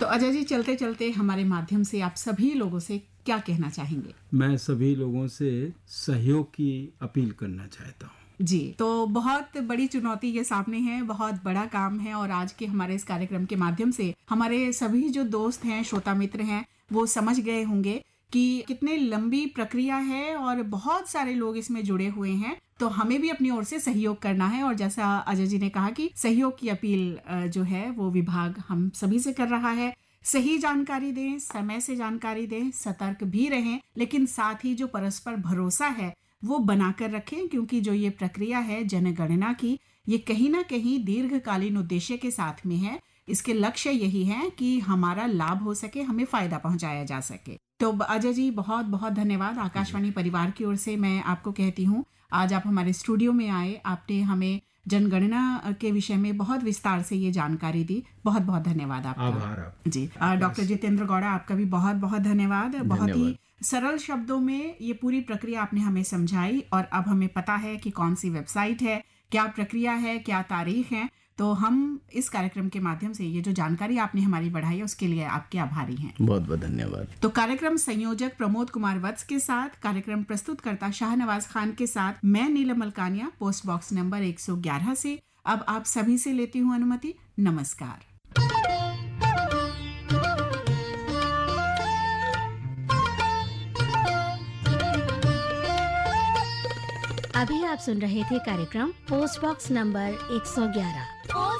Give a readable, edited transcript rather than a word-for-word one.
अजय जी, चलते चलते हमारे माध्यम से आप सभी लोगों से क्या कहना चाहेंगे? मैं सभी लोगों से सहयोग की अपील करना चाहता हूँ। जी, तो बहुत बड़ी चुनौती ये सामने है, बहुत बड़ा काम है और आज के हमारे इस कार्यक्रम के माध्यम से हमारे सभी जो दोस्त हैं, श्रोता मित्र हैं, वो समझ गए होंगे कि कितने लंबी प्रक्रिया है और बहुत सारे लोग इसमें जुड़े हुए हैं। तो हमें भी अपनी ओर से सहयोग करना है और जैसा अजय जी ने कहा कि सहयोग की अपील जो है वो विभाग हम सभी से कर रहा है। सही जानकारी दें, समय से जानकारी दें, सतर्क भी रहें, लेकिन साथ ही जो परस्पर भरोसा है वो बनाकर रखें, क्योंकि जो ये प्रक्रिया है जनगणना की, ये कहीं ना कहीं दीर्घकालीन उद्देश्य के साथ में है। इसके लक्ष्य यही है कि हमारा लाभ हो सके, हमें फायदा पहुंचाया जा सके। तो अजय जी, बहुत बहुत धन्यवाद। आकाशवाणी परिवार की ओर से मैं आपको कहती हूँ, आज आप हमारे स्टूडियो में आए, आपने हमें जनगणना के विषय में बहुत विस्तार से ये जानकारी दी। बहुत बहुत धन्यवाद आपका। आभार आप जी। डॉक्टर जितेंद्र गौड़ा, आपका भी बहुत बहुत धन्यवाद। बहुत ही सरल शब्दों में ये पूरी प्रक्रिया आपने हमें समझाई और अब हमें पता है कि कौन सी वेबसाइट है, क्या प्रक्रिया है, क्या तारीख है। तो हम इस कार्यक्रम के माध्यम से ये जो जानकारी आपने हमारी बढ़ाई है उसके लिए आपके आभारी हैं। बहुत बहुत धन्यवाद। तो कार्यक्रम संयोजक प्रमोद कुमार वत्स के साथ, कार्यक्रम प्रस्तुतकर्ता शाहनवाज खान के साथ मैं नीलम मलकानिया, पोस्ट बॉक्स नंबर 111 से अब आप सभी से लेती हूँ अनुमति। नमस्कार। अभी आप सुन रहे थे कार्यक्रम पोस्ट बॉक्स नंबर 111।